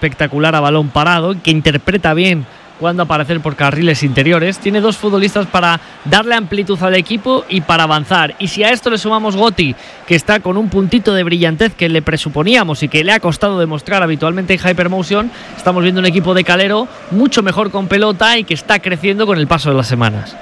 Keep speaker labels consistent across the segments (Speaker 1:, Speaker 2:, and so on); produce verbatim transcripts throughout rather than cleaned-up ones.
Speaker 1: espectacular a balón parado, que interpreta bien cuando aparecer por carriles interiores. Tiene dos futbolistas para darle amplitud al equipo y para avanzar. Y si a esto le sumamos Gotti, que está con un puntito de brillantez que le presuponíamos y que le ha costado demostrar habitualmente en Hypermotion, estamos viendo un equipo de Calero mucho mejor con pelota y que está creciendo con el paso de las semanas.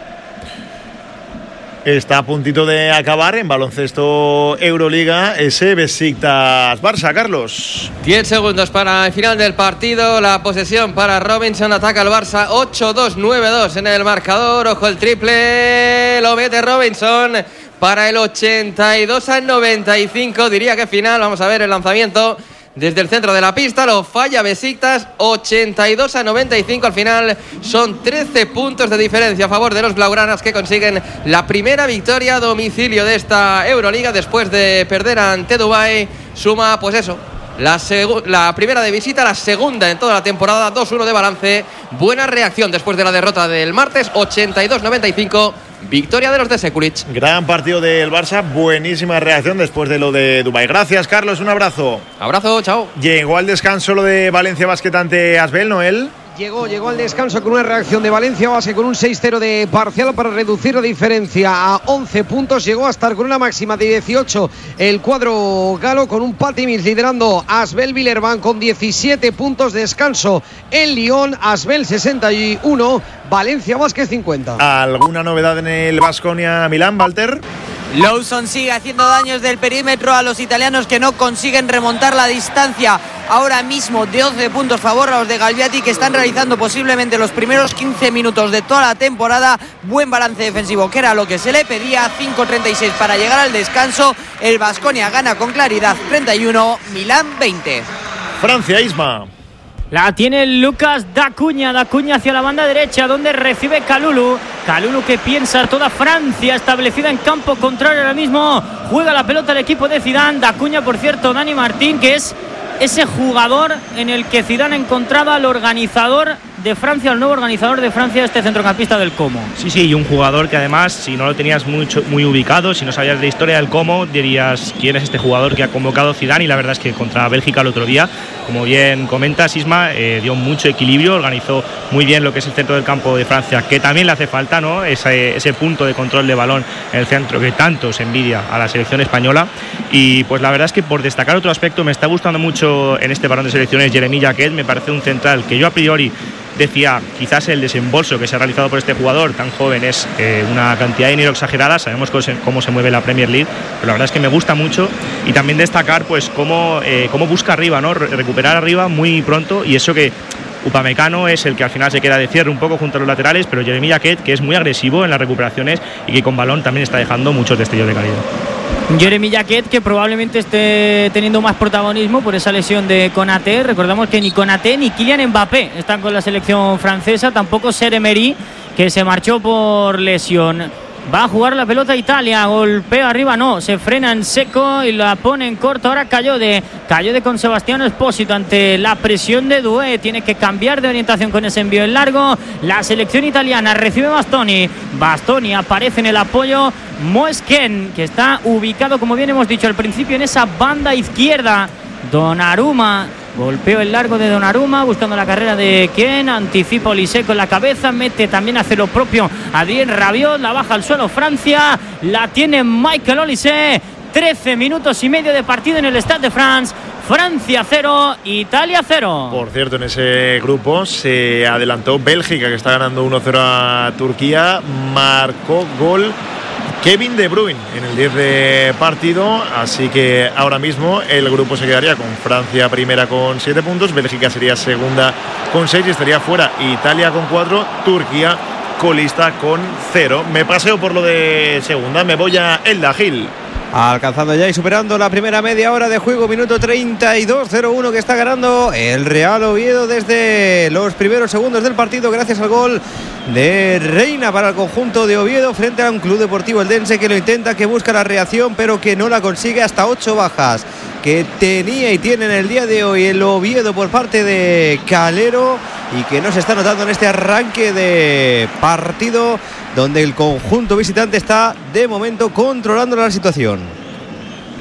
Speaker 2: Está a puntito de acabar en baloncesto Euroliga ese Besiktas-Barça, Carlos.
Speaker 3: diez segundos para el final del partido. La posesión para Robinson. Ataca el Barça. ocho dos, nueve dos en el marcador. Ojo el triple. Lo mete Robinson para el ochenta y dos a noventa y cinco. Diría que final. Vamos a ver el lanzamiento desde el centro de la pista. Lo falla Besiktas. ochenta y dos a noventa y cinco al final. Son trece puntos de diferencia a favor de los blaugranas, que consiguen la primera victoria a domicilio de esta Euroliga después de perder ante Dubái. Suma pues eso, La, segu- la primera de visita, la segunda en toda la temporada. Dos uno de balance. Buena reacción después de la derrota del martes. ochenta y dos a noventa y cinco. Victoria de los de Sekulic.
Speaker 2: Gran partido del Barça. Buenísima reacción después de lo de Dubái. Gracias, Carlos. Un abrazo.
Speaker 3: Abrazo, chao.
Speaker 2: Llegó al descanso lo de Valencia Basket ante Asbel, Noel.
Speaker 4: Llegó, llegó al descanso con una reacción de Valencia Basket con un seis cero de parcial para reducir la diferencia a once puntos. Llegó a estar con una máxima de dieciocho el cuadro galo, con un Patimis liderando a Asbel Villerban con diecisiete puntos de descanso en Lyon. Asbel sesenta y uno, Valencia Basket cincuenta.
Speaker 2: ¿Alguna novedad en el Baskonia Milán, Walter?
Speaker 5: Lawson sigue haciendo daños del perímetro a los italianos, que no consiguen remontar la distancia ahora mismo de once puntos favor a los de Galviati, que están realizando posiblemente los primeros quince minutos de toda la temporada. Buen balance defensivo, que era lo que se le pedía. Cinco treinta y seis para llegar al descanso. El Baskonia gana con claridad treinta y uno, Milán veinte.
Speaker 2: Francia, Isma.
Speaker 1: La tiene Lucas Dacuña, Dacuña hacia la banda derecha, donde recibe Kalulu. Kalulu, que piensa toda Francia establecida en campo contrario ahora mismo. Juega la pelota el equipo de Zidane. Dacuña, por cierto, Dani Martín, que es ese jugador en el que Zidane encontraba al organizador de Francia, el nuevo organizador de Francia, este centrocampista del Como.
Speaker 6: Sí, sí, y un jugador que además, si no lo tenías mucho, muy ubicado, si no sabías de la historia del Como, dirías quién es este jugador que ha convocado Zidane. Y la verdad es que contra Bélgica el otro día, como bien comenta Sisma, eh, dio mucho equilibrio, organizó muy bien lo que es el centro del campo de Francia, que también le hace falta, ¿no? Ese, ese punto de control de balón en el centro que tanto se envidia a la selección española. Y pues la verdad es que, por destacar otro aspecto, me está gustando mucho en este parón de selecciones Jeremy Jacquet. Me parece un central que yo a priori decía, quizás el desembolso que se ha realizado por este jugador tan joven es eh, una cantidad de dinero exagerada. Sabemos cómo se, cómo se mueve la Premier League, pero la verdad es que me gusta mucho. Y también destacar pues cómo, eh, cómo busca arriba, ¿no? Re- recuperar arriba muy pronto, y eso que Upamecano es el que al final se queda de cierre un poco junto a los laterales, pero Jeremy Jacquet, que es muy agresivo en las recuperaciones y que con balón también está dejando muchos destellos de calidad.
Speaker 1: Jeremy Jacquet, que probablemente esté teniendo más protagonismo por esa lesión de Konaté. Recordamos que ni Konaté ni Kylian Mbappé están con la selección francesa, tampoco Ser Emery, que se marchó por lesión. Va a jugar la pelota Italia, golpea arriba, no, se frena en seco y la pone en corto. Ahora Cayode, Cayode con Sebastián Espósito ante la presión de Doué, tiene que cambiar de orientación con ese envío en largo. La selección italiana recibe Bastoni, Bastoni aparece en el apoyo. Moesken, que está ubicado, como bien hemos dicho al principio, en esa banda izquierda. Donnarumma, golpeo el largo de Donnarumma, buscando la carrera de Ken, anticipa Olise con la cabeza, mete también, hace lo propio Adrien Rabiot, la baja al suelo Francia, la tiene Michael Olise. Trece minutos y medio de partido en el Stade de France. Francia cero, Italia cero.
Speaker 2: Por cierto, en ese grupo se adelantó Bélgica, que está ganando uno cero a Turquía. Marcó gol Kevin De Bruyne en el diez de partido, así que ahora mismo el grupo se quedaría con Francia primera con siete puntos, Bélgica sería segunda con seis y estaría fuera Italia con cuatro, Turquía colista con cero. Me paseo por lo de segunda, me voy a Elda Gil.
Speaker 4: Alcanzando ya y superando la primera media hora de juego, minuto treinta y dos, cero uno que está ganando el Real Oviedo desde los primeros segundos del partido, gracias al gol de Reina para el conjunto de Oviedo frente a un Club Deportivo Eldense que lo intenta, que busca la reacción pero que no la consigue. Hasta ocho bajas que tenía y tiene en el día de hoy el Oviedo por parte de Calero y que no se está notando en este arranque de partido, donde el conjunto visitante está de momento controlando la situación.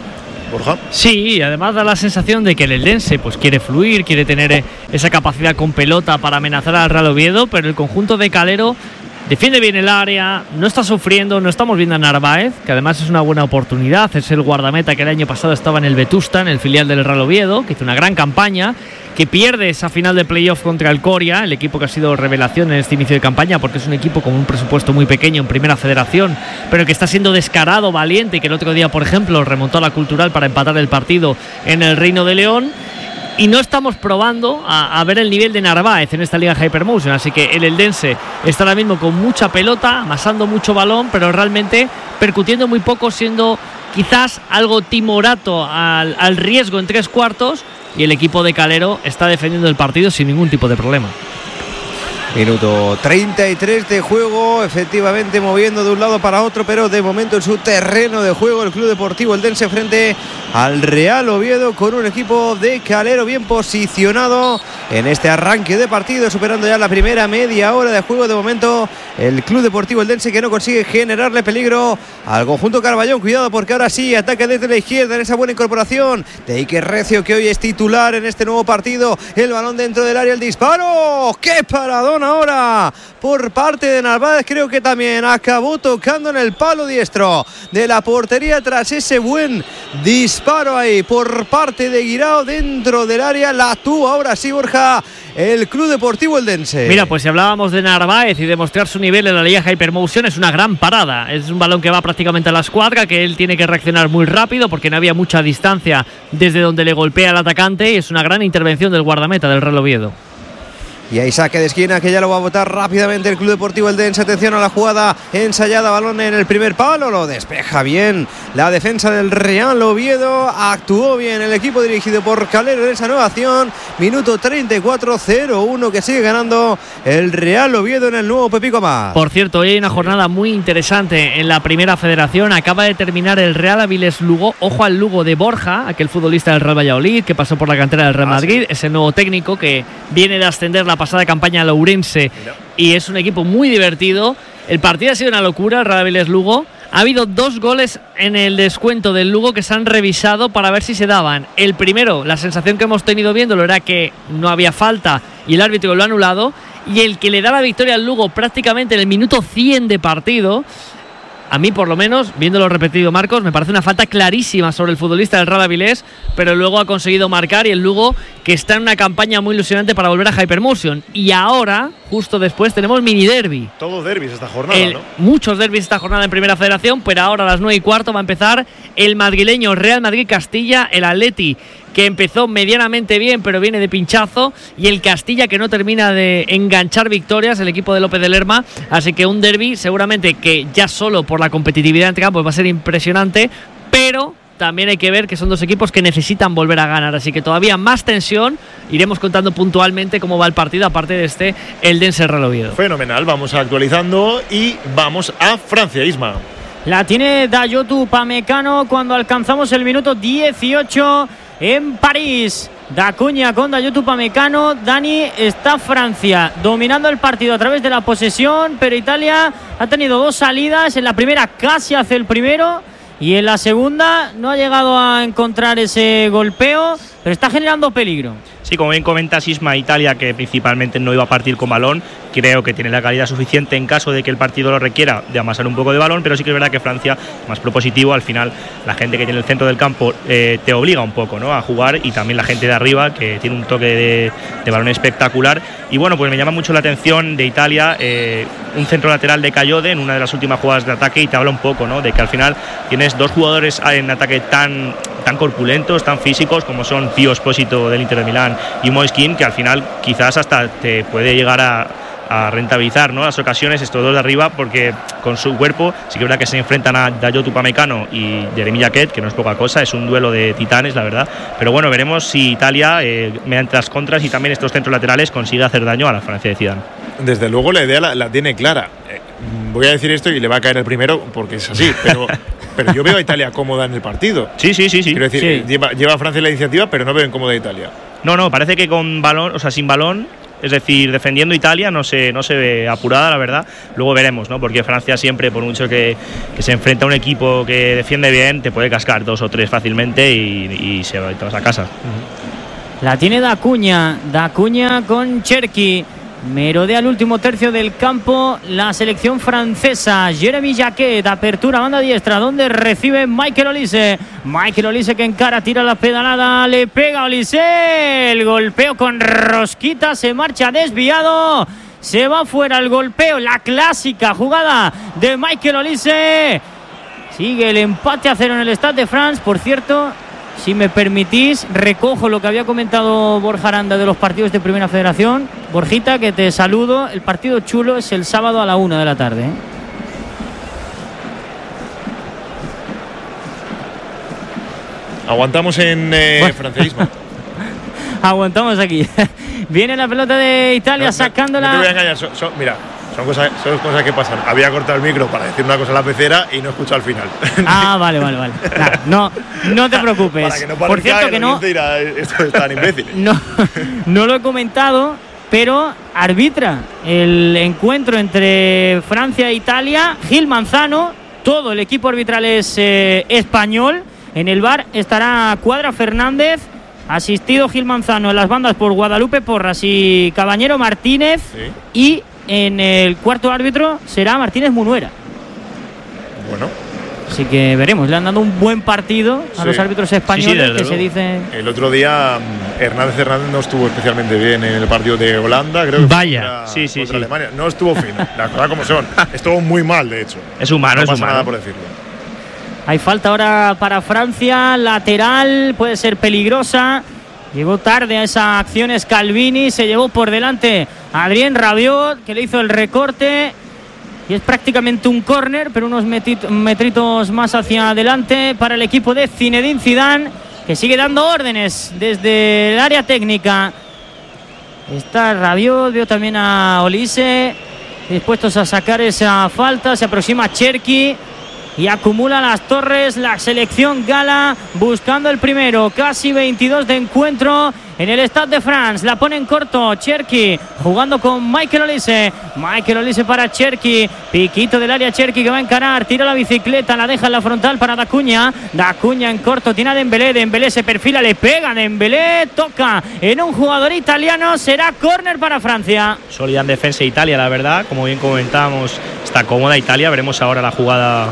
Speaker 2: Borja.
Speaker 6: Sí, y además da la sensación de que el eldense pues quiere fluir, quiere tener esa capacidad con pelota para amenazar al Real Oviedo, pero el conjunto de Calero defiende bien el área, no está sufriendo, no estamos viendo a Narváez, que además es una buena oportunidad, es el guardameta que el año pasado estaba en el Vetusta, en el filial del Real Oviedo, que hizo una gran campaña, que pierde esa final de playoff contra el Coria, el equipo que ha sido revelación en este inicio de campaña, porque es un equipo con un presupuesto muy pequeño en Primera Federación, pero que está siendo descarado, valiente, y que el otro día, por ejemplo, remontó a la Cultural para empatar el partido en el Reino de León. Y no estamos probando a, a ver el nivel de Narváez en esta Liga Hypermotion, así que el eldense está ahora mismo con mucha pelota, amasando mucho balón, pero realmente percutiendo muy poco, siendo quizás algo timorato al, al riesgo en tres cuartos, y el equipo de Calero está defendiendo el partido sin ningún tipo de problema.
Speaker 4: Minuto treinta y tres de juego, efectivamente moviendo de un lado para otro, pero de momento en su terreno de juego el Club Deportivo Eldense frente al Real Oviedo, con un equipo de Calero bien posicionado en este arranque de partido, superando ya la primera media hora de juego. De momento el Club Deportivo Eldense, que no consigue generarle peligro al conjunto Carballón. Cuidado, porque ahora sí ataca desde la izquierda en esa buena incorporación de Iker Recio, que hoy es titular en este nuevo partido. El balón dentro del área, el disparo, ¡qué paradón ahora por parte de Narváez! Creo que también acabó tocando en el palo diestro de la portería tras ese buen disparo ahí por parte de Guirao dentro del área. La tuvo ahora sí, Borja, el Club Deportivo Eldense.
Speaker 6: Mira, pues si hablábamos de Narváez y de mostrar su nivel en la Liga Hypermotion, es una gran parada. Es un balón que va prácticamente a la escuadra, que él tiene que reaccionar muy rápido porque no había mucha distancia desde donde le golpea al atacante, y es una gran intervención del guardameta del Real Oviedo.
Speaker 4: Y ahí saque de esquina que ya lo va a botar rápidamente el Club Deportivo Eldense. Atención a la jugada ensayada, balón en el primer palo, lo despeja bien la defensa del Real Oviedo. Actuó bien el equipo dirigido por Calero en esa nueva acción. Minuto treinta y cuatro, cero uno, que sigue ganando el Real Oviedo en el nuevo Pepico Más.
Speaker 6: Por cierto, hoy hay una jornada muy interesante en la Primera Federación. Acaba de terminar el Real Avilés Lugo. Ojo al Lugo de Borja, aquel futbolista del Real Valladolid que pasó por la cantera del Real Madrid. Ah, sí. Es el nuevo técnico que viene de ascender la pasada campaña a Ourense. Mira. Y es un equipo muy divertido. El partido ha sido una locura, el Real Avilés Lugo. Ha habido dos goles en el descuento del Lugo que se han revisado para ver si se daban. El primero, la sensación que hemos tenido viéndolo era que no había falta y el árbitro lo ha anulado. Y el que le da la victoria al Lugo prácticamente en el minuto cien de partido, a mí por lo menos, viéndolo repetido, Marcos, me parece una falta clarísima sobre el futbolista del Real Avilés, pero luego ha conseguido marcar, y el Lugo, que está en una campaña muy ilusionante para volver a Hypermotion. Y ahora, justo después, tenemos mini derbi.
Speaker 2: Todos derbis esta jornada, el, ¿no?
Speaker 6: Muchos derbis esta jornada en Primera Federación, pero ahora a las nueve y cuarto va a empezar el madrileño Real Madrid-Castilla, el Atleti, que empezó medianamente bien pero viene de pinchazo, y el Castilla, que no termina de enganchar victorias, el equipo de López de Lerma. Así que un derbi seguramente que ya solo por la competitividad entre campos va a ser impresionante, pero también hay que ver que son dos equipos que necesitan volver a ganar, así que todavía más tensión. Iremos contando puntualmente cómo va el partido, aparte de este Eldense Real Oviedo.
Speaker 2: Fenomenal, vamos actualizando y vamos a Francia, Isma.
Speaker 1: La tiene Dayot Upamecano cuando alcanzamos el minuto dieciocho en París. Dacuña con Dayot Upamecano. Dani, está Francia dominando el partido a través de la posesión, pero Italia ha tenido dos salidas. En la primera casi hace el primero, y en la segunda no ha llegado a encontrar ese golpeo, pero está generando peligro.
Speaker 6: Sí, como bien comenta Sisma, Italia, que principalmente no iba a partir con balón, creo que tiene la calidad suficiente en caso de que el partido lo requiera de amasar un poco de balón, pero sí que es verdad que Francia, más propositivo, al final la gente que tiene el centro del campo eh, te obliga un poco, ¿no?, a jugar, y también la gente de arriba, que tiene un toque de, de balón espectacular. Y bueno, pues me llama mucho la atención de Italia eh, un centro lateral de Cayode en una de las últimas jugadas de ataque, y te habla un poco, ¿no?, de que al final tienes dos jugadores en ataque tan, tan corpulentos, tan físicos, como son Pio Esposito del Inter de Milán y Moiskin, que al final quizás hasta te puede llegar a, a rentabilizar, ¿no?, las ocasiones estos dos de arriba, porque con su cuerpo sí que es verdad que se enfrentan a Dayot Upamecano y Jeremy Jacquet, que no es poca cosa, es un duelo de titanes, la verdad. Pero bueno, veremos si Italia, eh, mediante las contras y también estos centros laterales, consigue hacer daño a la Francia de Zidane.
Speaker 2: Desde luego la idea la, la tiene clara. Eh, voy a decir esto y le va a caer el primero porque es así, pero pero yo veo a Italia cómoda en el partido.
Speaker 6: Sí, sí, sí, sí.
Speaker 2: Quiero decir,
Speaker 6: sí.
Speaker 2: Lleva, lleva a Francia la iniciativa, pero no veo incómoda a Italia.
Speaker 6: No, no, parece que con balón, o sea, sin balón, es decir, defendiendo Italia no se, no se ve apurada, la verdad. Luego veremos, ¿no? Porque Francia siempre, por mucho que, que se enfrenta a un equipo que defiende bien, te puede cascar dos o tres fácilmente y, y se va, te vas a casa.
Speaker 1: La tiene Dacuña, Dacuña con Cherki. Merodea el último tercio del campo la selección francesa. Jeremy Jacquet, apertura banda diestra, donde recibe Michael Olise. Michael Olise que encara, tira la pedalada, le pega a Olise. El golpeo con rosquita, se marcha desviado. Se va fuera el golpeo, la clásica jugada de Michael Olise. Sigue el empate a cero en el Stade de France. Por cierto, si me permitís, recojo lo que había comentado Borja Aranda de los partidos de Primera Federación. Borjita, que te saludo. El partido chulo es el sábado a la una de la tarde, ¿eh?
Speaker 2: Aguantamos en eh, bueno. franceísmo.
Speaker 1: Aguantamos aquí. Viene la pelota de Italia, no, sacándola.
Speaker 2: No te voy a engañar, so, so, mira. Son cosas, son cosas que pasan. Había cortado el micro para decir una cosa a la pecera y no he escuchado al final.
Speaker 1: Ah, vale, vale, vale. Nada, no, no te preocupes.
Speaker 2: Para que no
Speaker 1: Por cierto que, que no.
Speaker 2: Dirá, esto es tan imbécil.
Speaker 1: No, no lo he comentado, pero arbitra el encuentro entre Francia e Italia Gil Manzano. Todo el equipo arbitral es eh, español. En el V A R estará Cuadra Fernández. Asistido Gil Manzano en las bandas por Guadalupe Porras y Cabañero Martínez. Sí. Y en el cuarto árbitro será Martínez Munuera.
Speaker 2: Bueno.
Speaker 1: Así que veremos. Le han dado un buen partido a sí. los árbitros españoles, sí, sí, que luego. se dice.
Speaker 2: El otro día Hernández Hernández no estuvo especialmente bien en el partido de Holanda, creo que
Speaker 6: Vaya,
Speaker 2: contra,
Speaker 6: sí, sí,
Speaker 2: contra
Speaker 6: sí.
Speaker 2: Alemania. No estuvo fino, las cosas como son. Estuvo muy mal, de hecho.
Speaker 6: Es humano,
Speaker 2: no
Speaker 6: es
Speaker 2: pasa
Speaker 6: humano.
Speaker 2: nada por decirlo.
Speaker 1: Hay falta ahora para Francia, lateral, puede ser peligrosa. Llegó tarde a esa acción Scalvini, se llevó por delante a Adrien Rabiot, que le hizo el recorte. Y es prácticamente un córner, pero unos metritos más hacia adelante para el equipo de Zinedine Zidane, que sigue dando órdenes desde el área técnica. Está Rabiot, veo también a Olise, dispuestos a sacar esa falta. Se aproxima Cherki y acumula las torres la selección gala, buscando el primero. Casi veintidós de encuentro en el Stade de France. La pone en corto Cherki, jugando con Michael Olise. Michael Olise para Cherki, piquito del área Cherki, que va a encarar, tira la bicicleta, la deja en la frontal para Dacuña. Dacuña en corto, tiene a Dembélé. Dembélé se perfila, le pega Dembélé, toca en un jugador italiano. Será córner para Francia.
Speaker 6: Sólida en defensa Italia, la verdad. Como bien comentábamos, está cómoda Italia. Veremos ahora la jugada.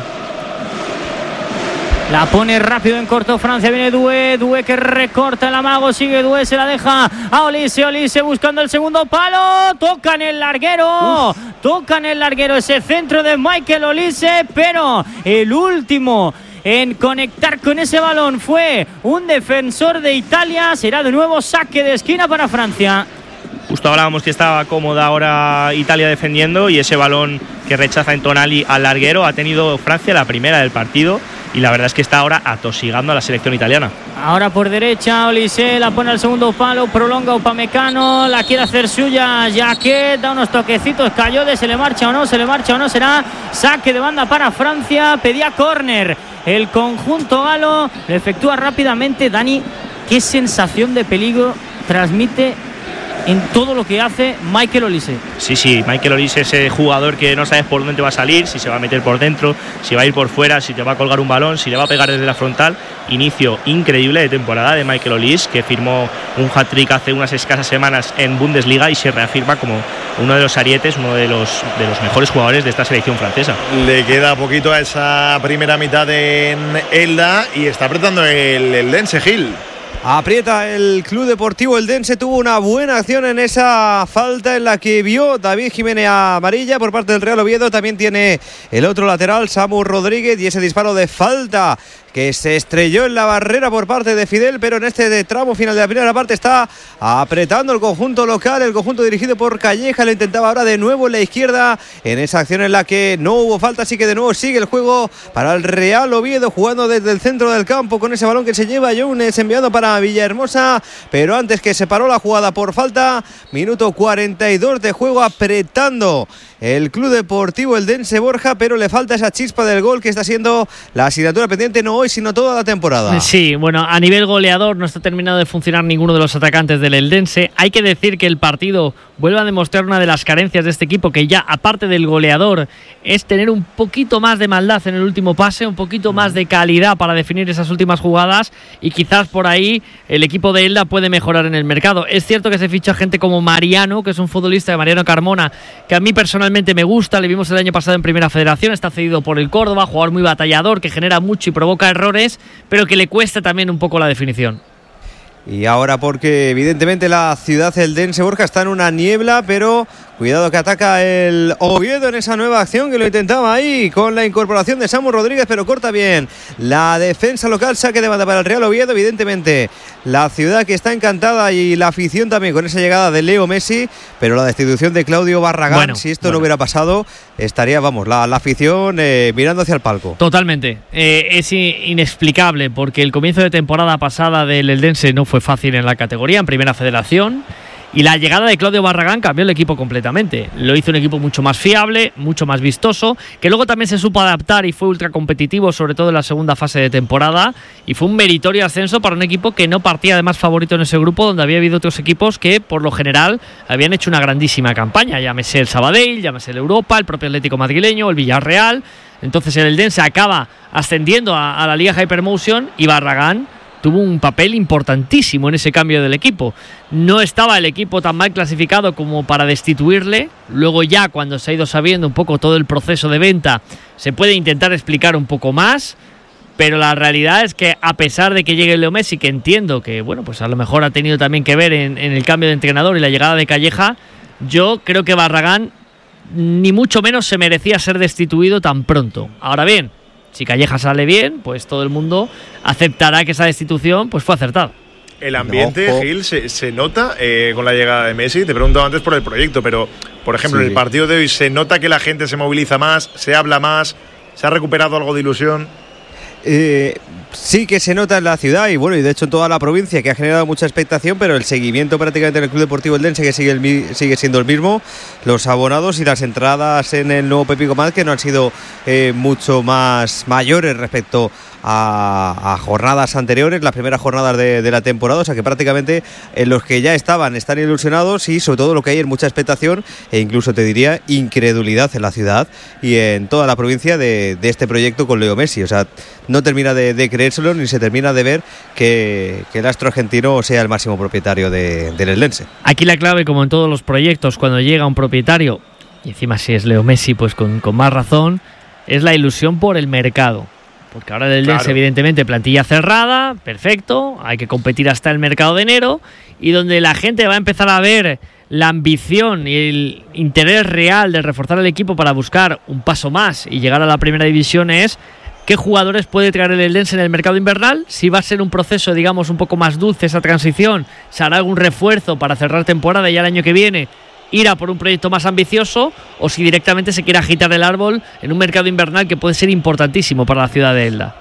Speaker 1: La pone rápido en corto Francia, viene Doué, Doué que recorta el amago, sigue Doué, se la deja a Olise, Olise buscando el segundo palo, toca en el larguero, Uf. toca en el larguero ese centro de Michael Olise, pero el último en conectar con ese balón fue un defensor de Italia. Será de nuevo saque de esquina para Francia.
Speaker 6: Justo hablábamos que estaba cómoda ahora Italia defendiendo, y ese balón que rechaza en Tonali al larguero ha tenido Francia la primera del partido, y la verdad es que está ahora atosigando a la selección italiana.
Speaker 1: Ahora por derecha Olise, la pone al segundo palo, prolonga Upamecano, la quiere hacer suya Jacquet, da unos toquecitos, cayó de se le marcha o no, se le marcha o no, será saque de banda para Francia. Pedía córner el conjunto galo, lo efectúa rápidamente. Dani, qué sensación de peligro transmite en todo lo que hace Michael Olise.
Speaker 6: Sí, sí, Michael Olise es ese jugador que no sabes por dónde va a salir, si se va a meter por dentro, si va a ir por fuera, si te va a colgar un balón, si le va a pegar desde la frontal. Inicio increíble de temporada de Michael Olise, que firmó un hat-trick hace unas escasas semanas en Bundesliga y se reafirma como uno de los arietes, uno de los, de los mejores jugadores de esta selección francesa.
Speaker 2: Le queda poquito a esa primera mitad en Elda y está apretando el, el Dense Gil.
Speaker 4: Aprieta el Club Deportivo Eldense, tuvo una buena acción en esa falta en la que vio David Jiménez amarilla por parte del Real Oviedo. También tiene el otro lateral, Samu Rodríguez, y ese disparo de falta que se estrelló en la barrera por parte de Fidel, pero en este tramo final de la primera parte está apretando el conjunto local, el conjunto dirigido por Calleja. Lo intentaba ahora de nuevo en la izquierda, en esa acción en la que no hubo falta, así que de nuevo sigue el juego para el Real Oviedo, jugando desde el centro del campo con ese balón que se lleva Younes, enviado para Villahermosa, pero antes que se paró la jugada por falta. Minuto cuarenta y dos de juego, apretando el Club Deportivo Eldense, Borja, pero le falta esa chispa del gol que está siendo la asignatura pendiente. No hoy, sino toda la temporada.
Speaker 7: Sí, bueno, a nivel goleador no está terminado de funcionar ninguno de los atacantes del Eldense. Hay que decir que el partido vuelve a demostrar una de las carencias de este equipo, que ya, aparte del goleador, es tener un poquito más de maldad en el último pase, un poquito más de calidad para definir esas últimas jugadas, y quizás por ahí el equipo de Elda puede mejorar en el mercado. Es cierto que se ficha gente como Mariano, que es un futbolista de Mariano Carmona, que a mí personalmente me gusta, le vimos el año pasado en Primera Federación, está cedido por el Córdoba, jugador muy batallador, que genera mucho y provoca errores, pero que le cuesta también un poco la definición.
Speaker 4: Y ahora porque evidentemente la ciudad eldense, Borja, está en una niebla, pero cuidado que ataca el Oviedo en esa nueva acción que lo intentaba ahí con la incorporación de Samu Rodríguez, pero corta bien la defensa local. Saque de banda para el Real Oviedo. Evidentemente la ciudad que está encantada y la afición también con esa llegada de Leo Messi, pero la destitución de Claudio Barragán, bueno, si esto bueno. no hubiera pasado, estaría, vamos, la, la afición eh, mirando hacia el palco.
Speaker 7: Totalmente. Eh, es inexplicable porque el comienzo de temporada pasada del eldense no fue fácil en la categoría, en Primera Federación. Y la llegada de Claudio Barragán cambió el equipo completamente. Lo hizo un equipo mucho más fiable, mucho más vistoso, que luego también se supo adaptar y fue ultra competitivo, sobre todo en la segunda fase de temporada. Y fue un meritorio ascenso para un equipo que no partía además favorito en ese grupo, donde había habido otros equipos que, por lo general, habían hecho una grandísima campaña. Llámese el Sabadell, llámese el Europa, el propio Atlético Madrileño, el Villarreal. Entonces el Eldense acaba ascendiendo a, a la Liga Hypermotion y Barragán tuvo un papel importantísimo en ese cambio del equipo. No estaba el equipo tan mal clasificado como para destituirle. Luego ya, cuando se ha ido sabiendo un poco todo el proceso de venta, se puede intentar explicar un poco más, pero la realidad es que, a pesar de que llegue Leo Messi, que entiendo que, bueno, pues a lo mejor ha tenido también que ver en, en el cambio de entrenador y la llegada de Calleja, yo creo que Barragán ni mucho menos se merecía ser destituido tan pronto. Ahora bien, si Calleja sale bien, pues todo el mundo aceptará que esa destitución pues fue acertada.
Speaker 2: El ambiente, no, Gil, se, se nota eh, con la llegada de Messi. Te preguntaba antes por el proyecto, pero, por ejemplo, sí. en el partido de hoy se nota que la gente se moviliza más, se habla más, se ha recuperado algo de ilusión.
Speaker 4: Eh, sí que se nota en la ciudad y bueno, y de hecho en toda la provincia, que ha generado mucha expectación, pero el seguimiento prácticamente en el Club Deportivo Eldense que sigue, el, sigue siendo el mismo, los abonados y las entradas en el nuevo Pepico Mat, que no han sido eh, mucho más mayores respecto a, a jornadas anteriores, las primeras jornadas de, de la temporada, o sea que prácticamente en los que ya estaban están ilusionados, y sobre todo lo que hay es mucha expectación e incluso te diría incredulidad en la ciudad y en toda la provincia de, de este proyecto con Leo Messi. O sea, no termina de, de creérselo ni se termina de ver que, que el astro argentino sea el máximo propietario de, del Eldense.
Speaker 7: Aquí la clave, como en todos los proyectos, cuando llega un propietario, y encima si es Leo Messi, pues con, con más razón, es la ilusión por el mercado. Porque ahora el Eldense, claro, evidentemente, plantilla cerrada, perfecto, hay que competir hasta el mercado de enero, y donde la gente va a empezar a ver la ambición y el interés real de reforzar el equipo para buscar un paso más y llegar a la primera división es qué jugadores puede traer el Eldense en el mercado invernal, si va a ser un proceso, digamos, un poco más dulce esa transición, se hará algún refuerzo para cerrar temporada y ya el año que viene ir a por un proyecto más ambicioso, o si directamente se quiere agitar el árbol en un mercado invernal que puede ser importantísimo para la ciudad de Elda.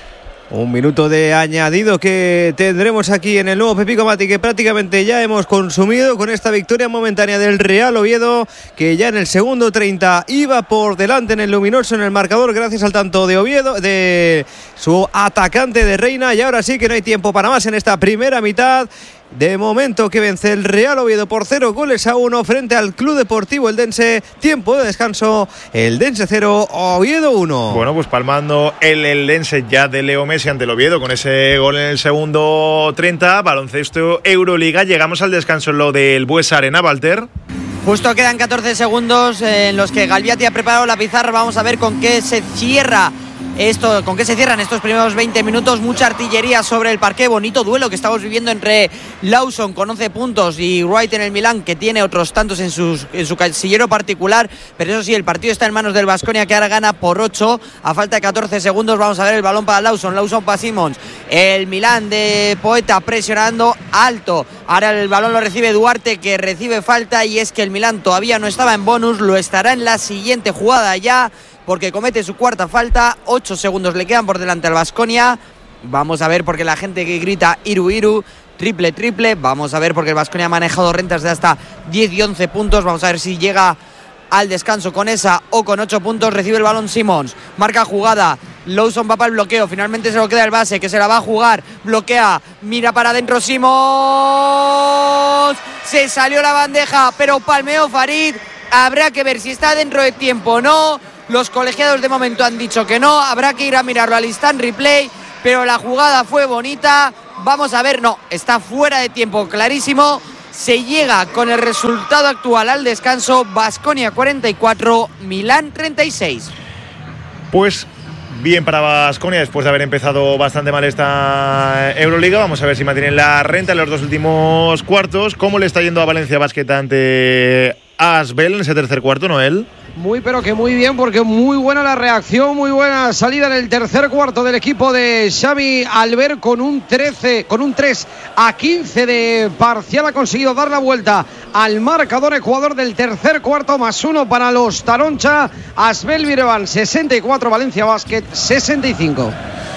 Speaker 4: Un minuto de añadido que tendremos aquí en el nuevo Pepico Mat, que prácticamente ya hemos consumido con esta victoria momentánea del Real Oviedo, que ya en el segundo treinta iba por delante en el luminoso en el marcador gracias al tanto de Oviedo, de su atacante de Reina. Y ahora sí que no hay tiempo para más en esta primera mitad. De momento que vence el Real Oviedo por cero goles a uno frente al Club Deportivo Eldense. Tiempo de descanso, Eldense cero, Oviedo uno.
Speaker 2: Bueno, pues palmando el Eldense ya de Leo Messi ante el Oviedo con ese gol en el segundo treinta. Baloncesto Euroliga. Llegamos al descanso en lo del Buesa Arena, Walter.
Speaker 5: Justo quedan catorce segundos en los que Galviati ha preparado la pizarra. Vamos a ver con qué se cierra esto, con qué se cierran estos primeros veinte minutos. Mucha artillería sobre el parqué. Bonito duelo que estamos viviendo entre Lawson con once puntos y Wright en el Milán, que tiene otros tantos en, sus, en su casillero particular. Pero eso sí, el partido está en manos del Baskonia, que ahora gana por ocho a falta de catorce segundos. Vamos a ver el balón para Lawson, Lawson para Simmons. El Milán de Poeta presionando alto. Ahora el balón lo recibe Duarte, que recibe falta, y es que el Milán todavía no estaba en bonus, lo estará en la siguiente jugada ya, porque comete su cuarta falta. Ocho segundos le quedan por delante al Baskonia. Vamos a ver, porque la gente que grita Iru Iru, triple triple. Vamos a ver, porque el Baskonia ha manejado rentas de hasta diez y once puntos. Vamos a ver si llega al descanso con esa o con ocho puntos. Recibe el balón Simmons, marca jugada Lawson va para el bloqueo, finalmente se lo queda el base, que se la va a jugar, bloquea, mira para adentro Simons, se salió la bandeja, pero palmeó Farid, habrá que ver si está dentro de tiempo o no, los colegiados de momento han dicho que no, habrá que ir a mirarlo al instant replay, pero la jugada fue bonita, vamos a ver, no, está fuera de tiempo, clarísimo, se llega con el resultado actual al descanso, Baskonia cuarenta y cuatro, Milán treinta y seis.
Speaker 2: Pues bien para Baskonia después de haber empezado bastante mal esta Euroliga. Vamos a ver si mantienen la renta en los dos últimos cuartos. ¿Cómo le está yendo a Valencia Basket ante Asbel en ese tercer cuarto, Noel?
Speaker 8: Muy pero que muy bien, porque muy buena la reacción, muy buena salida en el tercer cuarto del equipo de Xavi Albert con un trece, con un tres a quince de parcial. Ha conseguido dar la vuelta al marcador. Ecuador del tercer cuarto, más uno para los Taroncha. Asbel Birevan sesenta y cuatro, Valencia Basket sesenta y cinco.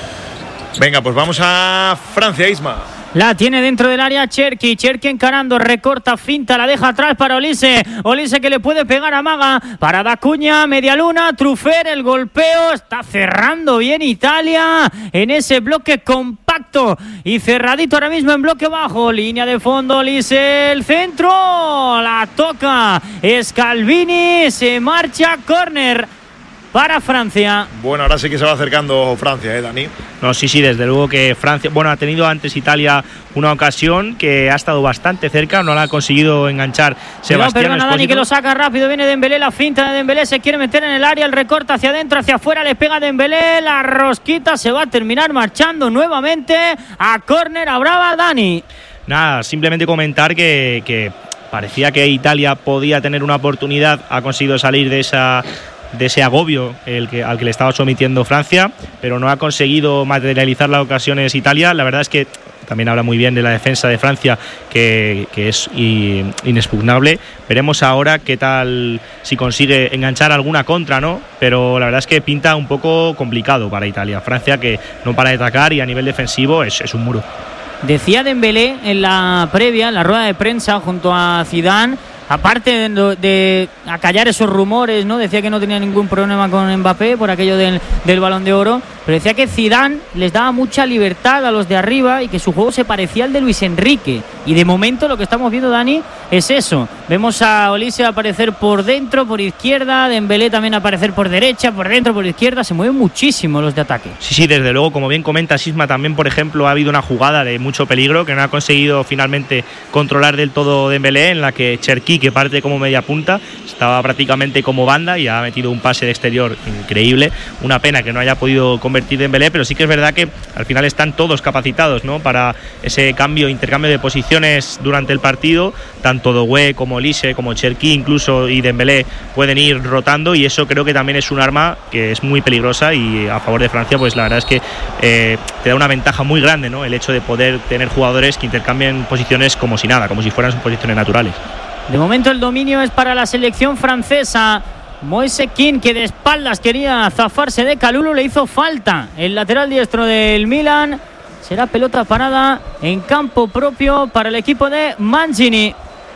Speaker 2: Venga, pues vamos a Francia, Isma.
Speaker 1: La tiene dentro del área Cherki, Cherki encarando, recorta, finta, la deja atrás para Olise, Olise que le puede pegar a Maga, para Dacuña, media luna, Trufer, el golpeo, está cerrando bien Italia en ese bloque compacto y cerradito ahora mismo en bloque bajo, línea de fondo, Olise, el centro, la toca Scalvini, se marcha, córner para Francia.
Speaker 2: Bueno, ahora sí que se va acercando Francia, ¿eh, Dani?
Speaker 6: No, sí, sí, desde luego que Francia, bueno, ha tenido antes Italia una ocasión que ha estado bastante cerca, no la ha conseguido enganchar Sebastián.
Speaker 1: Perdona, Dani, que lo saca rápido, viene Dembélé, la finta de Dembélé, se quiere meter en el área, el recorte hacia adentro, hacia afuera, le pega Dembélé, la rosquita se va a terminar marchando nuevamente a córner, a brava, Dani.
Speaker 6: Nada, simplemente comentar que, que parecía que Italia podía tener una oportunidad, ha conseguido salir de esa... de ese agobio el que, al que le estaba sometiendo Francia, pero no ha conseguido materializar las ocasiones Italia. La verdad es que también habla muy bien de la defensa de Francia, que, que es inexpugnable. Veremos ahora qué tal, si consigue enganchar alguna contra, ¿no? Pero la verdad es que pinta un poco complicado para Italia. Francia, que no para de atacar y a nivel defensivo es, es un muro.
Speaker 1: Decía Dembélé en la previa, en la rueda de prensa junto a Zidane, aparte de, de acallar esos rumores, ¿no? Decía que no tenía ningún problema con Mbappé por aquello del, del Balón de Oro, pero decía que Zidane les daba mucha libertad a los de arriba y que su juego se parecía al de Luis Enrique. Y de momento lo que estamos viendo, Dani, es eso. Vemos a Olise aparecer por dentro, por izquierda, Dembélé también aparecer por derecha, por dentro, por izquierda. Se mueven muchísimo los de ataque.
Speaker 6: Sí, sí, desde luego, como bien comenta Sisma, también, por ejemplo, ha habido una jugada de mucho peligro que no ha conseguido finalmente controlar del todo Dembélé, en la que Cherki, que parte como media punta, estaba prácticamente como banda y ha metido un pase de exterior increíble. Una pena que no haya podido convertir Dembélé, pero sí que es verdad que al final están todos capacitados, ¿no?, para ese cambio, intercambio de posiciones durante el partido. Tanto Doué como Olise, como Cherki incluso y Dembélé pueden ir rotando, y eso creo que también es un arma que es muy peligrosa, y a favor de Francia pues la verdad es que eh, te da una ventaja muy grande, ¿no?, el hecho de poder tener jugadores que intercambien posiciones como si nada, como si fueran sus posiciones naturales.
Speaker 1: De momento el dominio es para la selección francesa. Moise Kean, que de espaldas quería zafarse de Kalulu, le hizo falta el lateral diestro del Milan. Será pelota parada en campo propio para el equipo de Mancini.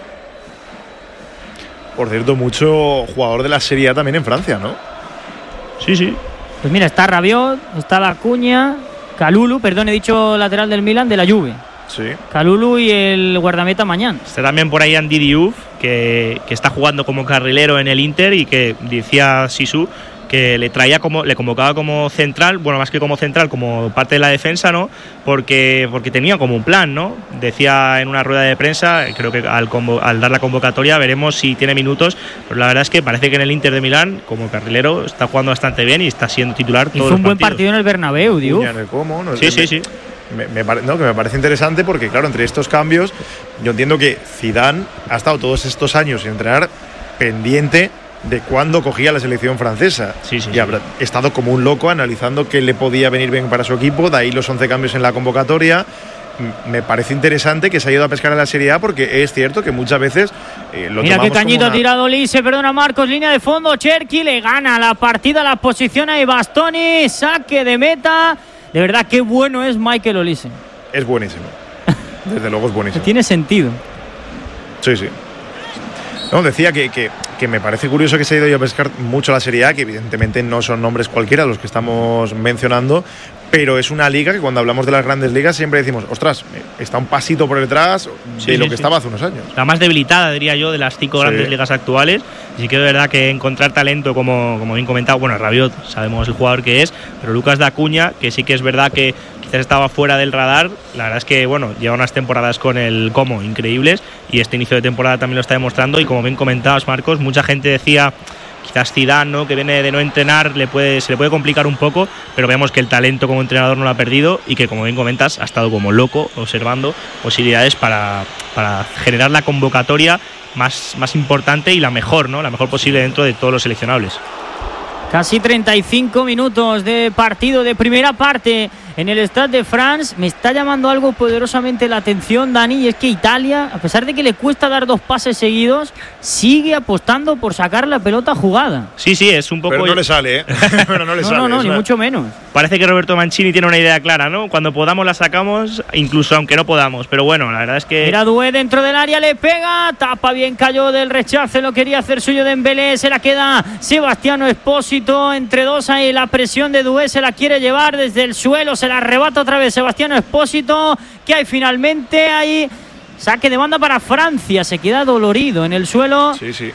Speaker 2: Por cierto, mucho jugador de la Serie A también en Francia, ¿no?
Speaker 6: Sí, sí.
Speaker 1: Pues mira, está Rabiot, está Dacuña, Kalulu, perdón, he dicho lateral del Milan, de la Juve.
Speaker 2: Sí.
Speaker 1: Kalulu y el guardameta Mañán.
Speaker 6: Está también por ahí Andy Diouf, que, que está jugando como carrilero en el Inter, y que decía Sisu que le traía como, le convocaba como central, bueno, más que como central, como parte de la defensa, ¿no? Porque, porque tenía como un plan, ¿no? Decía en una rueda de prensa, creo que al, convo, al dar la convocatoria veremos si tiene minutos, pero la verdad es que parece que en el Inter de Milán, como carrilero, está jugando bastante bien y está siendo titular todos los partidos.
Speaker 1: Hizo un buen partido en el Bernabéu, Diouf.
Speaker 2: ¿Cómo? No,
Speaker 6: sí,
Speaker 2: me,
Speaker 6: sí, sí.
Speaker 2: Me, me pare, no, que me parece interesante porque, claro, entre estos cambios, yo entiendo que Zidane ha estado todos estos años sin entrenar pendiente de cuándo cogía la selección francesa.
Speaker 6: Sí, sí,
Speaker 2: y habrá
Speaker 6: sí.
Speaker 2: estado como un loco analizando qué le podía venir bien para su equipo, de ahí los once cambios en la convocatoria. Me parece interesante que se haya ido a pescar en la Serie A, porque es cierto que muchas veces eh, lo
Speaker 1: Mira qué cañito
Speaker 2: una...
Speaker 1: ha tirado Olise, perdona Marcos, línea de fondo, Cherki le gana la partida, la posición ahí Bastoni, saque de meta. De verdad, qué bueno es Michael Olise.
Speaker 2: Es buenísimo. Desde luego es buenísimo.
Speaker 1: Tiene sentido.
Speaker 2: Sí, sí. No, decía que, que que me parece curioso que se ha ido a pescar mucho la Serie A, que evidentemente no son nombres cualquiera los que estamos mencionando, pero es una liga que cuando hablamos de las grandes ligas siempre decimos, ostras, está un pasito por detrás de
Speaker 6: sí,
Speaker 2: lo
Speaker 6: sí,
Speaker 2: que
Speaker 6: sí.
Speaker 2: estaba hace unos años.
Speaker 6: La más debilitada, diría yo, de las cinco
Speaker 2: sí.
Speaker 6: grandes ligas actuales. Así que de verdad que encontrar talento, como, como bien comentado, bueno, Rabiot, sabemos el jugador que es, pero Lucas de Acuña, que sí que es verdad que quizás estaba fuera del radar, la verdad es que, bueno, lleva unas temporadas con el Como increíbles y este inicio de temporada también lo está demostrando y como bien comentabas, Marcos, mucha gente decía quizás Zidane, ¿no?, que viene de no entrenar, le puede, se le puede complicar un poco, pero vemos que el talento como entrenador no lo ha perdido y que, como bien comentas, ha estado como loco observando posibilidades para, para generar la convocatoria más, más importante y la mejor, ¿no?, la mejor posible dentro de todos los seleccionables.
Speaker 1: Casi treinta y cinco minutos de partido de primera parte en el Stade de France. Me está llamando algo poderosamente la atención, Dani, y es que Italia, a pesar de que le cuesta dar dos pases seguidos, sigue apostando por sacar la pelota jugada.
Speaker 6: Sí, sí, es un poco...
Speaker 2: Pero no le sale, ¿eh? Pero no le
Speaker 1: no,
Speaker 2: sale.
Speaker 1: no, no, ni
Speaker 2: una...
Speaker 1: mucho menos.
Speaker 6: Parece que Roberto Mancini tiene una idea clara, ¿no? Cuando podamos la sacamos, incluso aunque no podamos. Pero bueno, la verdad es que...
Speaker 1: Era Doué dentro del área, le pega, tapa bien, cayó del rechace, lo quería hacer suyo Dembélé, se la queda Sebastiano Espósito, entre dos ahí la presión de Doué, se la quiere llevar desde el suelo, se la arrebata otra vez Sebastiano Espósito, que hay finalmente ahí saque de banda para Francia, se queda dolorido en el suelo.
Speaker 2: Sí, sí.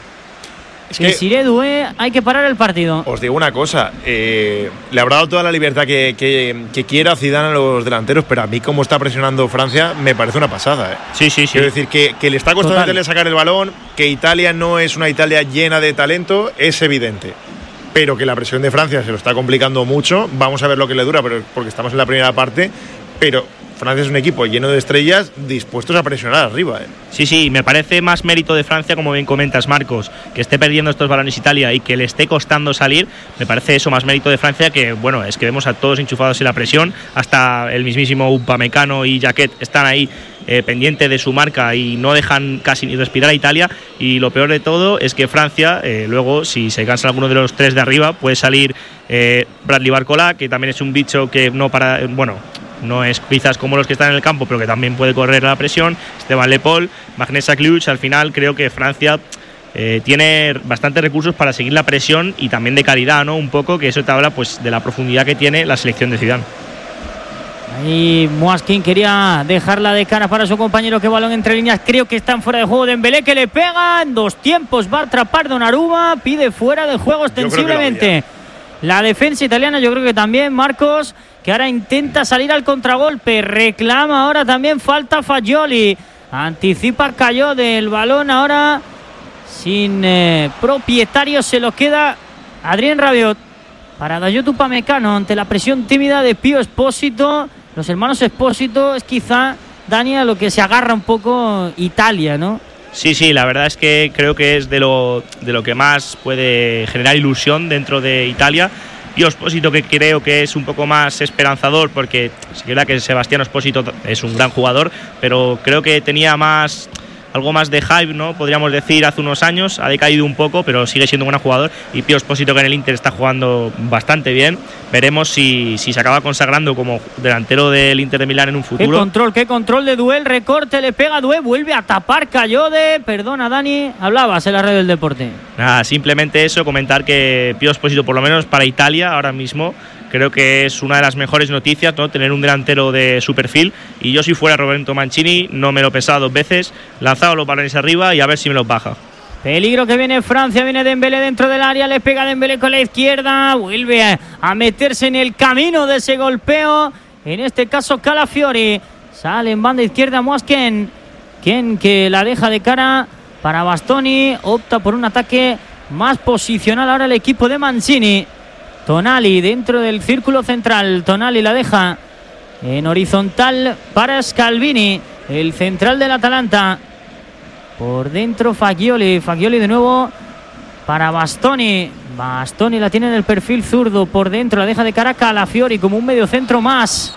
Speaker 2: Es
Speaker 1: que Siré Doué, hay que parar el partido.
Speaker 2: Os digo una cosa, eh, le habrá dado toda la libertad que, que, que quiera Zidane a los delanteros, pero a mí como está presionando Francia me parece una pasada, ¿eh?
Speaker 6: Sí, sí, sí.
Speaker 2: Quiero decir que, que le está costando meterle sacar el balón, que Italia no es una Italia llena de talento, es evidente. Pero que la presión de Francia se lo está complicando mucho. Vamos a ver lo que le dura, pero porque estamos en la primera parte. Pero Francia es un equipo lleno de estrellas dispuestos a presionar arriba, ¿eh?
Speaker 6: Sí, sí, me parece más mérito de Francia, como bien comentas, Marcos, que esté perdiendo estos balones Italia y que le esté costando salir. Me parece eso más mérito de Francia, que bueno, es que vemos a todos enchufados en la presión, hasta el mismísimo Upamecano y Jacquet están ahí eh, pendiente de su marca y no dejan casi ni respirar a Italia. Y lo peor de todo es que Francia, eh, luego, si se cansa alguno de los tres de arriba, puede salir eh, Bradley Barcola, que también es un bicho que no para, eh, bueno, no es quizás como los que están en el campo, pero que también puede correr la presión. Esteban Le Paul, Magnesa Kluch. Al final creo que Francia eh, tiene bastantes recursos para seguir la presión y también de calidad, ¿no? Un poco, que eso te habla pues de la profundidad que tiene la selección de Zidane.
Speaker 1: Ahí Moaskin quería dejarla de cara para su compañero, que balón entre líneas, creo que están fuera de juego. Dembélé, que le pega en dos tiempos, va a atrapar Donnarumma, pide fuera de juego ostensiblemente la defensa italiana. Yo creo que también Marcos, que ahora intenta salir al contragolpe, reclama ahora también falta Fagioli, anticipa, cayó del balón, ahora sin eh, propietario, se lo queda Adrien Rabiot para Dayot Upamecano ante la presión tímida de Pío Espósito. Los hermanos Espósito es quizá, Dani, a lo que se agarra un poco Italia, ¿no?
Speaker 6: Sí, sí, la verdad es que creo que es de lo, de lo que más puede generar ilusión dentro de Italia. Pío Espósito, que creo que es un poco más esperanzador, porque sí que es verdad que Sebastiano Espósito es un gran jugador, pero creo que tenía más, algo más de hype, ¿no? Podríamos decir, hace unos años. Ha decaído un poco, pero sigue siendo un gran jugador. Y Pío Espósito, que en el Inter está jugando bastante bien. Veremos si, si se acaba consagrando como delantero del Inter de Milán en un futuro.
Speaker 1: Qué control, qué control de Doué, recorte, le pega Doué, vuelve a tapar, cayó de... Perdona, Dani, hablabas en la red del deporte.
Speaker 6: Nada, simplemente eso, comentar que Pío Espósito, por lo menos para Italia ahora mismo, creo que es una de las mejores noticias, ¿no? Tener un delantero de su perfil. Y yo, si fuera Roberto Mancini, no me lo pesaba dos veces, lanzaba los balones arriba y a ver si me los baja.
Speaker 1: Peligro que viene Francia, viene Dembélé dentro del área, le pega Dembélé con la izquierda, vuelve a, a meterse en el camino de ese golpeo, en este caso Calafiori, sale en banda izquierda Moaskin, quien que la deja de cara para Bastoni, opta por un ataque más posicional ahora el equipo de Mancini. Tonali dentro del círculo central, Tonali la deja en horizontal para Scalvini, el central del Atalanta. Por dentro Fagioli, Fagioli de nuevo para Bastoni. Bastoni la tiene en el perfil zurdo, por dentro la deja de cara a Calafiori como un mediocentro más.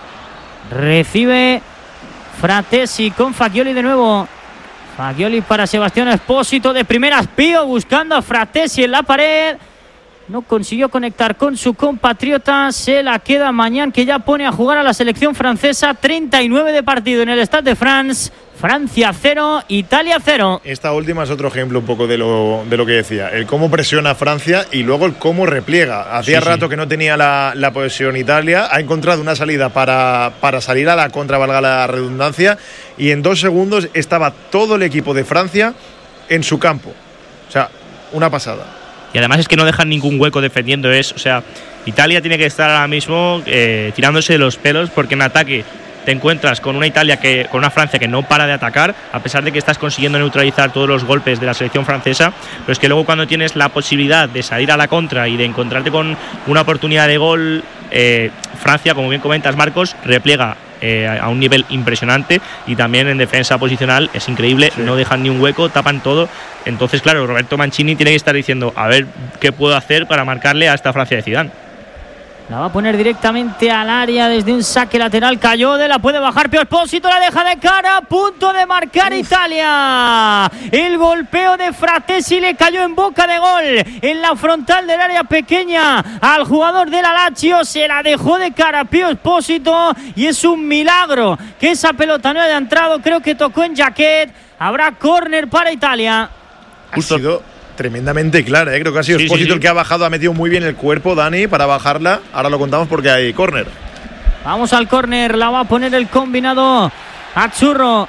Speaker 1: Recibe Fratesi con Fagioli de nuevo. Fagioli para Sebastiano Espósito, de primeras Pío buscando a Fratesi en la pared. no consiguió conectar con su compatriota. Se la queda Mañán, que ya pone a jugar a la selección francesa. treinta y nueve de partido en el Stade de France. Francia cero, Italia cero.
Speaker 2: Esta última es otro ejemplo un poco de lo, de lo que decía. El cómo presiona Francia y luego el cómo repliega. Hacía sí, rato sí. que no tenía la, la posesión Italia. Ha encontrado una salida para, para salir a la contra, valga la redundancia. Y en dos segundos estaba todo el equipo de Francia en su campo. O sea, una pasada.
Speaker 6: Y además es que no dejan ningún hueco defendiendo. Es, o sea, Italia tiene que estar ahora mismo eh, tirándose de los pelos, porque en ataque te encuentras con una Italia que, con una Francia que no para de atacar, a pesar de que estás consiguiendo neutralizar todos los golpes de la selección francesa. Pero es que luego, cuando tienes la posibilidad de salir a la contra y de encontrarte con una oportunidad de gol, eh, Francia, como bien comentas, Marcos, repliega eh, a un nivel impresionante, y también en defensa posicional es increíble. Sí. No dejan ni un hueco, tapan todo. Entonces, claro, Roberto Mancini tiene que estar diciendo, a ver qué puedo hacer para marcarle a esta Francia de Zidane.
Speaker 1: La va a poner directamente al área desde un saque lateral. Cayode, la puede bajar Pio Esposito, la deja de cara, a punto de marcar Uf. Italia. El golpeo de Fratesi le cayó en boca de gol en la frontal del área pequeña al jugador de la Lazio. Se la dejó de cara Pio Esposito, y es un milagro que esa pelota no haya entrado. Creo que tocó en Jaquet. Habrá córner para Italia.
Speaker 2: Justo. Ha sido tremendamente clara, ¿eh? Creo que ha sido sí, Esposito sí, sí. el que ha bajado, ha metido muy bien el cuerpo, Dani, para bajarla. Ahora lo contamos porque hay córner.
Speaker 1: Vamos al córner, la va a poner el combinado Azzurro.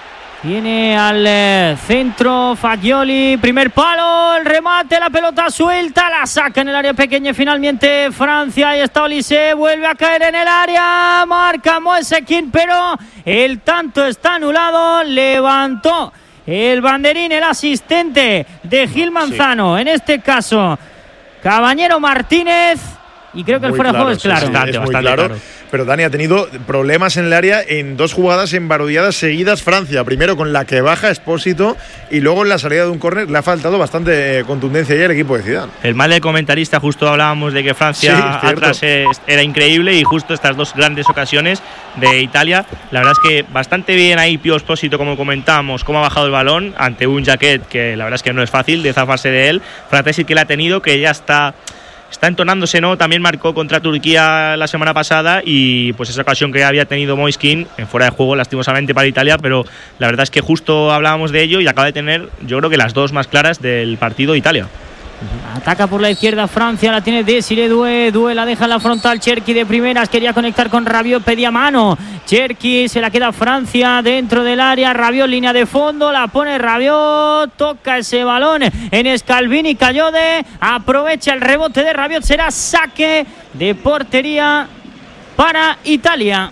Speaker 1: Viene al eh, centro Fagioli, primer palo, el remate, la pelota suelta, la saca en el área pequeña y finalmente Francia. Ahí está Olise, vuelve a caer en el área, marca Moise Kean, pero el tanto está anulado. Levantó el banderín el asistente de Gil Manzano, sí. en este caso Cabañero Martínez, y creo que muy el fuera de juego es claro.
Speaker 2: Sí, bastante, es bastante claro. claro. Pero Dani ha tenido problemas en el área en dos jugadas embarulladas seguidas Francia. Primero con la que baja Esposito, y luego en la salida de un córner le ha faltado bastante contundencia ya al equipo de Zidane.
Speaker 6: El mal del comentarista, justo hablábamos de que Francia sí, atrás era increíble, y justo estas dos grandes ocasiones de Italia, la verdad es que bastante bien ahí Pio Esposito, como comentábamos, cómo ha bajado el balón ante un Jaquet que la verdad es que no es fácil de zafarse de él. Fratesi, que le ha tenido, que ya está Está entonándose, ¿no? También marcó contra Turquía la semana pasada, y pues esa ocasión que había tenido Moise Kean en fuera de juego, lastimosamente para Italia, pero la verdad es que justo hablábamos de ello y acaba de tener, yo creo que las dos más claras del partido de Italia.
Speaker 1: Ataca por la izquierda Francia, la tiene Desiré Doué, Doué la deja en la frontal, Cherki de primeras, quería conectar con Rabiot, pedía mano, Cherki, se la queda Francia dentro del área, Rabiot línea de fondo, la pone Rabiot, toca ese balón en Scalvini, Cayode, aprovecha el rebote de Rabiot, será saque de portería para Italia.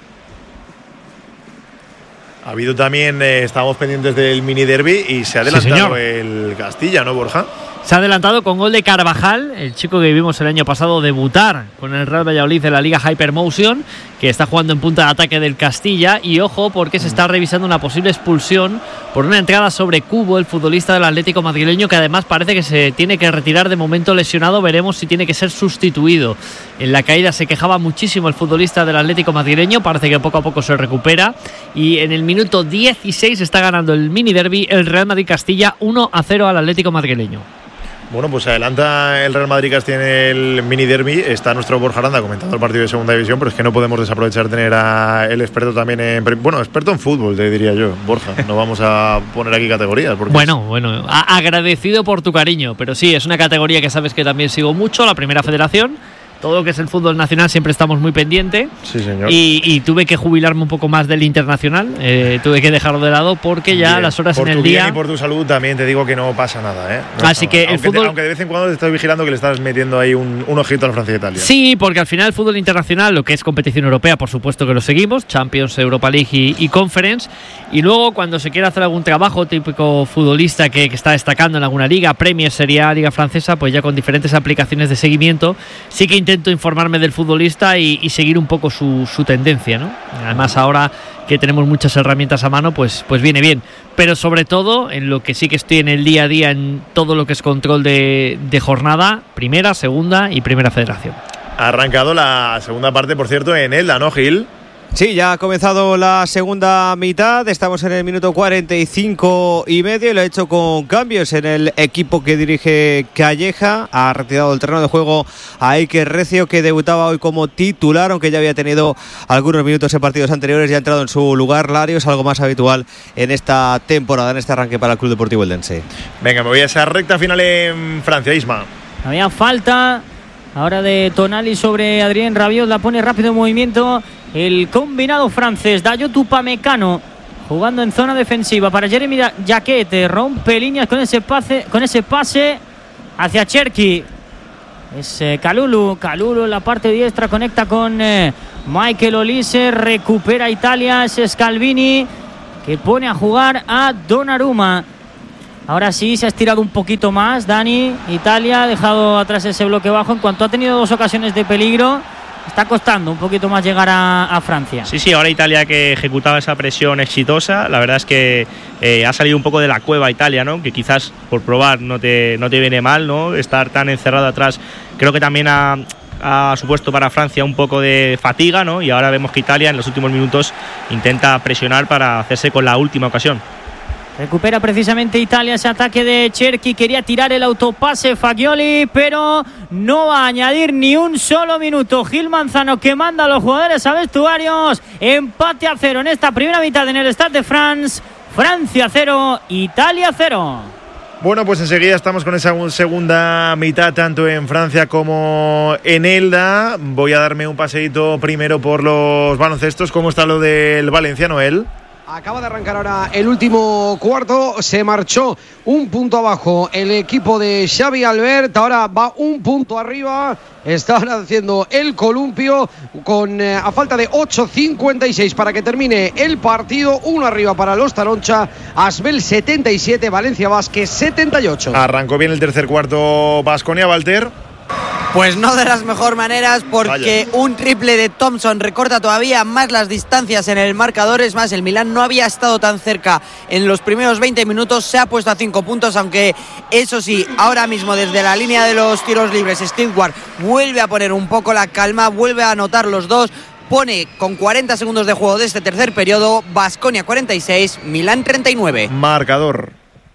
Speaker 2: Ha habido también, eh, estábamos pendientes del mini derby y se ha adelantado sí, el Castilla, ¿no, Borja?
Speaker 7: Se ha adelantado con gol de Carvajal, el chico que vimos el año pasado debutar con el Real Valladolid de la Liga Hypermotion, que está jugando en punta de ataque del Castilla. Y ojo, porque se está revisando una posible expulsión por una entrada sobre Cubo, el futbolista del Atlético madrileño, que además parece que se tiene que retirar de momento lesionado. Veremos si tiene que ser sustituido. En la caída se quejaba muchísimo el futbolista del Atlético madrileño, parece que poco a poco se recupera. Y en el minuto dieciséis está ganando el mini derby el Real Madrid-Castilla uno a cero al Atlético madrileño.
Speaker 2: Bueno, pues adelanta el Real Madrid Castilla en el mini derby. Está nuestro Borja Aranda comentando el partido de segunda división, pero es que no podemos desaprovechar tener a el experto también en, bueno, experto en fútbol, te diría yo, Borja. No vamos a poner aquí categorías. Porque
Speaker 7: bueno, es... bueno, agradecido por tu cariño, pero sí, es una categoría que sabes que también sigo mucho, la Primera Federación. Todo lo que es el fútbol nacional siempre estamos muy pendientes.
Speaker 2: Sí, señor.
Speaker 7: Y, y tuve que jubilarme un poco más del internacional. Eh, tuve que dejarlo de lado porque ya bien, las horas en el día.
Speaker 2: Y por tu salud también te digo que no pasa nada, ¿eh? No
Speaker 7: Así que
Speaker 2: nada.
Speaker 7: el
Speaker 2: aunque
Speaker 7: fútbol.
Speaker 2: Te, aunque de vez en cuando te estoy vigilando que le estás metiendo ahí un, un ojito a la Francia e Italia.
Speaker 7: Sí, porque al final el fútbol internacional, lo que es competición europea, por supuesto que lo seguimos: Champions, Europa League y, y Conference. Y luego, cuando se quiere hacer algún trabajo típico futbolista que, que está destacando en alguna liga, Premier, Serie A, Liga Francesa, pues ya con diferentes aplicaciones de seguimiento, sí que intento informarme del futbolista y, y seguir un poco su, su tendencia, ¿no? Además, ahora que tenemos muchas herramientas a mano, pues, pues viene bien. Pero sobre todo, en lo que sí que estoy en el día a día, en todo lo que es control de, de jornada, Primera, Segunda y Primera Federación.
Speaker 2: Ha arrancado la segunda parte, por cierto, en Elda, ¿no, Gil?
Speaker 4: Sí, ya ha comenzado la segunda mitad, estamos en el minuto cuarenta y cinco y medio y lo ha hecho con cambios en el equipo que dirige Calleja. Ha retirado del terreno de juego a Iker Recio, que debutaba hoy como titular, aunque ya había tenido algunos minutos en partidos anteriores y ha entrado en su lugar. Larios, algo más habitual en esta temporada, en este arranque para el Club Deportivo Eldense.
Speaker 2: Venga, me voy a esa recta final en Francia, Isma.
Speaker 1: Había falta ahora de Tonali sobre Adrien Rabiot, la pone rápido en movimiento el combinado francés. Dayot Upamecano jugando en zona defensiva para Jeremy Jacquet, rompe líneas con ese pase, con ese pase hacia Cherki. Es eh, Kalulu, Kalulu en la parte diestra, conecta con eh, Michael Olise, recupera Italia, es Scalvini que pone a jugar a Donnarumma. Ahora sí se ha estirado un poquito más Dani. Italia ha dejado atrás ese bloque bajo. En cuanto ha tenido dos ocasiones de peligro, está costando un poquito más llegar a, a Francia.
Speaker 6: Sí, sí, ahora Italia, que ejecutaba esa presión exitosa, la verdad es que eh, ha salido un poco de la cueva Italia, ¿no? Que quizás por probar no te, no te viene mal, ¿no? Estar tan encerrado atrás, creo que también ha, ha supuesto para Francia un poco de fatiga, ¿no? Y ahora vemos que Italia en los últimos minutos intenta presionar para hacerse con la última ocasión.
Speaker 1: Recupera precisamente Italia ese ataque de Cherki. Quería tirar el autopase Fagioli, pero no va a añadir ni un solo minuto. Gil Manzano, que manda a los jugadores a vestuarios. Empate a cero en esta primera mitad en el Stade de France. Francia cero, Italia cero.
Speaker 2: Bueno, pues enseguida estamos con esa segunda mitad, tanto en Francia como en Elda. Voy a darme un paseíto primero por los baloncestos. ¿Cómo está lo del Valencia, Noel?
Speaker 8: Acaba de arrancar ahora el último cuarto, se marchó un punto abajo el equipo de Xavi Albert, ahora va un punto arriba, están haciendo el columpio con eh, a falta de ocho cincuenta y seis para que termine el partido, uno arriba para los Taroncha, Asbel setenta y siete, Valencia Basket setenta y ocho.
Speaker 2: Arrancó bien el tercer cuarto Baskonia, Walter.
Speaker 5: Pues no de las mejores maneras, porque Vaya. un triple de Thompson recorta todavía más las distancias en el marcador. Es más, el Milán no había estado tan cerca en los primeros veinte minutos, se ha puesto a cinco puntos, aunque eso sí, ahora mismo desde la línea de los tiros libres Stewart vuelve a poner un poco la calma, vuelve a anotar los dos. Pone con cuarenta segundos de juego de este tercer periodo, Baskonia cuarenta y seis, Milán treinta y nueve.
Speaker 2: Marcador.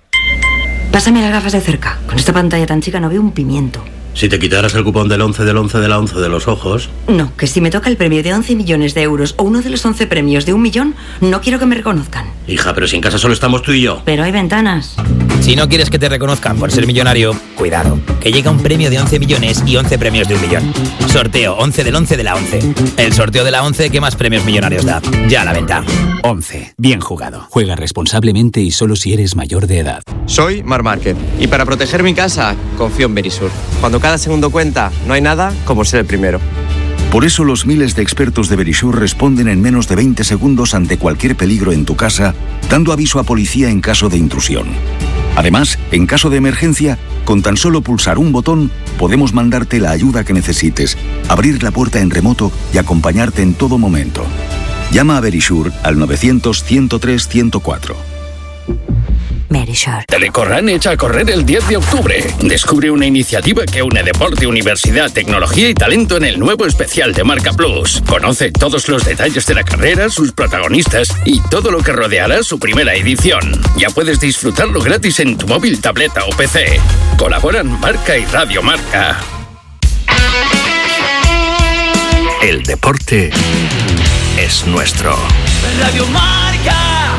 Speaker 9: Pásame las gafas de cerca, con esta pantalla tan chica no veo un pimiento.
Speaker 10: Si te quitaras el cupón del once del once de la once de los ojos...
Speaker 9: No, que si me toca el premio de once millones de euros o uno de los once premios de un millón, no quiero que me reconozcan.
Speaker 10: Hija, pero si en casa solo estamos tú y yo.
Speaker 9: Pero hay ventanas.
Speaker 11: Si no quieres que te reconozcan por ser millonario, cuidado, que llega un premio de once millones y once premios de un millón. Sorteo once del once de la once. El sorteo de la once que más premios millonarios da. Ya a la venta.
Speaker 12: once. Bien jugado. Juega responsablemente y solo si eres mayor de edad.
Speaker 3: Soy Mar Márquez y para proteger mi casa confío en Verisur. Cuando cada segundo cuenta, no hay nada como ser el primero.
Speaker 13: Por eso los miles de expertos de Verisur responden en menos de veinte segundos ante cualquier peligro en tu casa, dando aviso a policía en caso de intrusión. Además, en caso de emergencia, con tan solo pulsar un botón, podemos mandarte la ayuda que necesites, abrir la puerta en remoto y acompañarte en todo momento. Llama a Verisur al novecientos, ciento tres, ciento cuatro.
Speaker 9: Verisur.
Speaker 14: Telecorran echa a correr el diez de octubre. Descubre una iniciativa que une deporte, universidad, tecnología y talento en el nuevo especial de Marca Plus. Conoce todos los detalles de la carrera, sus protagonistas y todo lo que rodeará su primera edición. Ya puedes disfrutarlo gratis en tu móvil, tableta o P C. Colaboran Marca y Radio Marca.
Speaker 12: El deporte es nuestro.
Speaker 15: Radio Marca.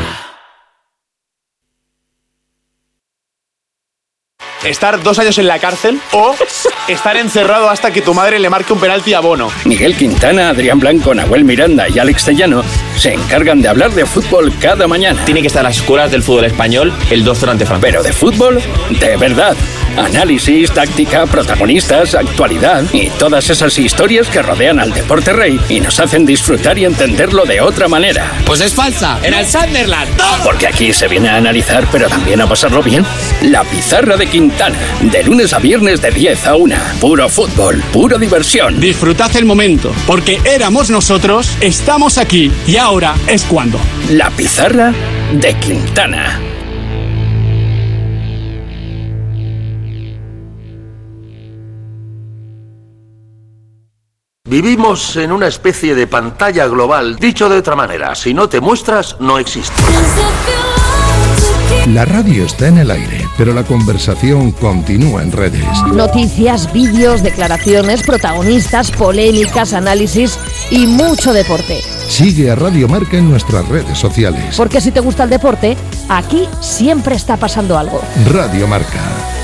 Speaker 16: Estar dos años en la cárcel o estar encerrado hasta que tu madre le marque un penalti a Bono.
Speaker 14: Miguel Quintana, Adrián Blanco, Nahuel Miranda y Alex Tellano se encargan de hablar de fútbol cada mañana.
Speaker 17: Tiene que estar a las escuelas del fútbol español el doctor ante Francia.
Speaker 14: Pero de fútbol, de verdad. Análisis, táctica, protagonistas, actualidad y todas esas historias que rodean al deporte rey y nos hacen disfrutar y entenderlo de otra manera.
Speaker 18: Pues es falsa, en el Sunderland.
Speaker 14: Porque aquí se viene a analizar, pero también a pasarlo bien. La Pizarra de Quintana, de lunes a viernes de diez a una. Puro fútbol, pura diversión.
Speaker 18: Disfrutad el momento, porque éramos nosotros, estamos aquí y ahora es cuando.
Speaker 14: La Pizarra de Quintana.
Speaker 19: Vivimos en una especie de pantalla global. Dicho de otra manera, si no te muestras, no existes.
Speaker 20: La radio está en el aire, pero la conversación continúa en redes.
Speaker 21: Noticias, vídeos, declaraciones, protagonistas, polémicas, análisis y mucho deporte.
Speaker 20: Sigue a Radio Marca en nuestras redes sociales.
Speaker 21: Porque si te gusta el deporte, aquí siempre está pasando algo.
Speaker 20: Radio Marca,